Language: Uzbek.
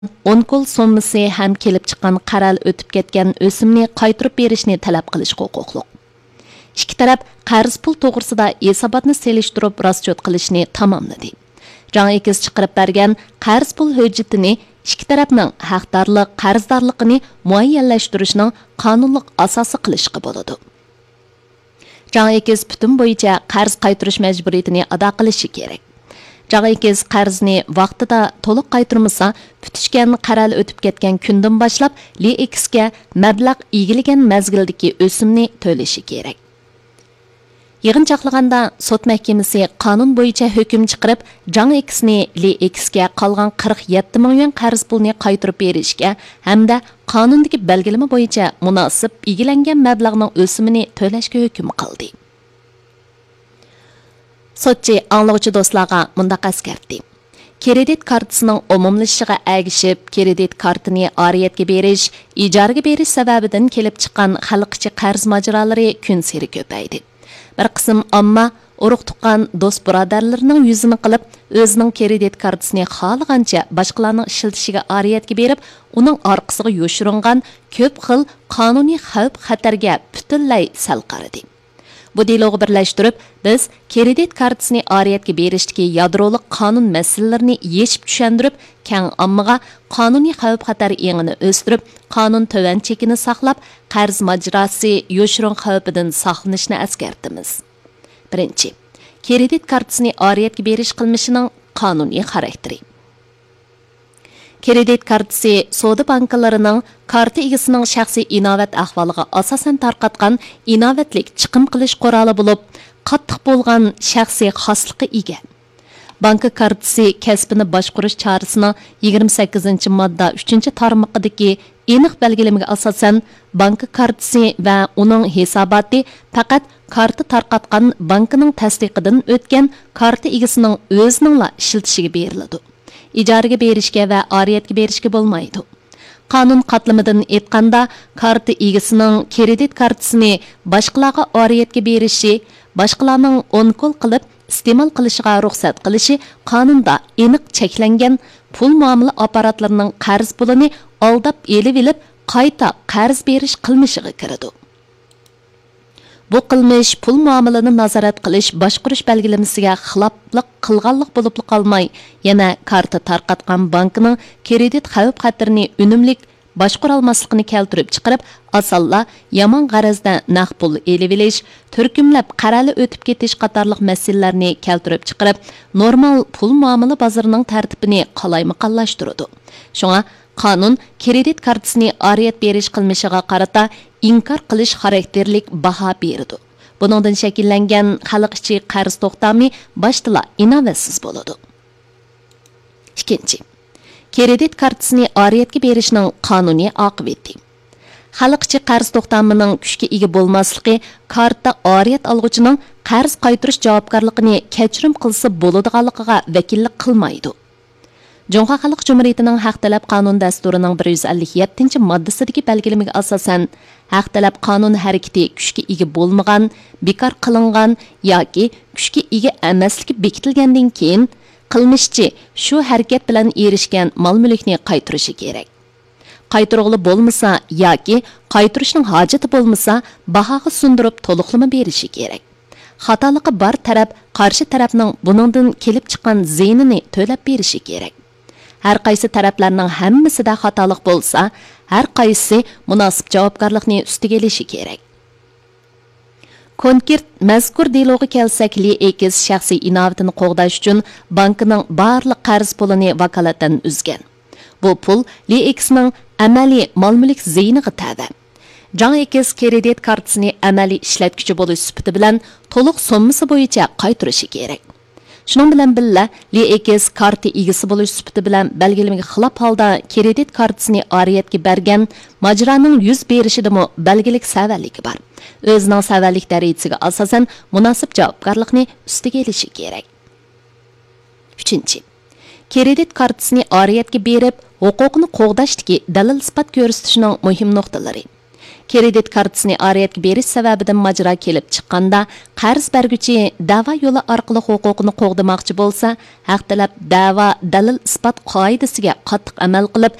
onkol sommasi ham kelib chiqqan qaral o'tib ketgan o'simni qaytarib berishni talab qilish huquqliq. İki taraf qarz pul to'g'risida hisobotni selishtirib raschot qilishni tamomladi. Жаңа ekiz chiqarib bergan qarz pul hujjatini ikki tarafning haqdorlik, qarzdorligini muayyanlashtirishning qonunlik asosi qilishga bo'ladi. Жаңа ekiz butun bo'yicha qarz qaytarish majburiyatini ado qilishi kerak. Жаңа ekiz qarzni vaqtida to'liq qaytarmasa, putishgan qaral o'tib ketgan kundan boshlab LXga mablag' egilgan mazgildagi o'simni to'lashi kerak. Yig'inchoqlaganda sud mahkamasi qonun bo'yicha hukm chiqarib, Жаңа X'ni LXga qolgan 47 ming yuan qarz pulni qaytarib berishga hamda qonundagi belgilama bo'yicha munosib egilangan mablag'ning o'simini to'lashga hukm qildi. Sotchi anglag'uchi do'stlarga mundaq askartdi. Kredit kartasining umumlashishiga agishib, kredit kartini oriyatga berish, ijaraga berish sababidan kelib chiqqan xalq ichi qarz majrolari kun sari ko'paydi. Bir qism omma urug' tuqqan do'st birodarlarining yuzini qilib, o'zining kredit kartasini xohlagancha boshqalarning ishlatishiga oriyatga berib, uning orqasiga yoshiringan ko'p xil qonuniy xavf-xatarga butunlay sal qaradi. Bu dialogu birlashtirib, biz kredit kartasini oriyatga berishdagi yadrolik qonun masalalarini yechib tushundirib, keng ommaga qonuniy xavf-xatar engini o'stirib, qonun to'van chekini saqlab, qarz majrosi yoshirin xavfidan saqlanishni eskartimiz. Birinchi, kredit kartasini oriyatga berish qilmishining qonuniy xarakteri. Kredit kartasi savdo bankalarining karta egasining shaxsiy inovat ahvoliga asosan tarqatgan inovatlik chiqim qilish quroli bo'lib, qattiq bo'lgan shaxsiy xoslikqa ega. Banka kartasi kasbini boshqarish chorasining 28-modda 3-tarmoqidagi aniq belgilamaga asosan banka kartasi va uning hisoboti faqat karta tarqatgan bankining tasdiqidan o'tgan karta egasining o'zining ishlatishiga beriladi. İcaraga berishga va oriyatga berishga bo'lmaydi. Qonun qatlamidan aytganda, karta egasining kredit kartasini boshqalarga oriyatga berishi, boshqalarning onkol qilib iste'mol qilishiga ruxsat qilishi qonunda aniq cheklangan pul muomala apparatlarining qarz pulini aldab elib qayta qarz berish qilmishiga kiradi. Bu qilmish pul muomalani nazorat qilish boshqarish belgilamasiga xiloflik qilganlik bo'lib qolmay, yana karta tarqatgan bankning kredit xavf-xatarini unumlik boshqara olmasligini keltirib chiqarib, asalla yomon g'arazda naqd pul elib olish, turkumlab qarali o'tib ketish qatorliq masalalarni keltirib chiqarib, normal pul muomala bozorining tartibini qalaymaqonlashtiradi. Shunga qonun kredit kartasini oriyat berish qilmishiga qarata inkor qilish xarakterlik baho berdi. Buningdan shakllangan xalq ichi qarz to'xtami boshda inovatsiz bo'ladi. Ikkinchi, kredit kartasini oriyatga berishning qonuniy oqibati. Xalq ichi qarz to'xtamining kuchga ega bo'lmasligi karta oriyat olg'uchining qarz qaytarish javobgarligini kechirim qilsa bo'ladiganligiga vakillik qilmaydi. Cumhuriyet Xalq Cumhuriyetining haq talab qonun dasturining 157-moddasidagi belgilamaga asosan haq talab qonun harakati kuchga ega bo'lmagan, bekor qilingan yoki kuchga ega emasligi bekitilgandan keyin qilmishchi shu harakat bilan erishgan mol-mulkni qaytarishi kerak. Qaytarg'ili bo'lmasa yoki qaytarishning hojati bo'lmasa, bahoga sundirib to'liqlama berishi kerak. Xatoligi bor taraf qarshi tarafning buningdan kelib chiqqan ziynini to'lab berishi kerak. Har qaysi taraflarning hammasida xatolik bo'lsa, har qaysi munosib javobgarlikni ustiga olishi kerak. Konkret mazkur dialoga kelsak, LX shaxsiy inovatini qo'g'dash uchun bankining barliq qarz pulini vakolatdan uzgan. Bu pul LXning amaliy mol-mulk ziyniga tava. Жаңа X kredit kartasini amaliy ishlatuvchi bo'lish sifati bilan to'liq summasi bo'yicha qaytarishi kerak. Shuning bilan birga LX karta egasi bo'lish sifati bilan belgilamaga xilof holda kredit kartasini oriyatga bergan majroning yuz berishidami belgilik savallik bor. O'zining savallik darajasiga asosan munosib javobgarlikni ustiga olishi kerak. 3. Kredit kartasini oriyatga berib, huquqini qo'g'dashdagi dalil isbot ko'rsatishning muhim nuqtalari. kredit kartasini ariyatga berish sababidan majra kelib chiqqanda qarz berguvchi da'vo yo'li orqali huquqini qo'g'damoqchi bo'lsa, haq talab da'vo dalil isbot qoidasiga qattiq amal qilib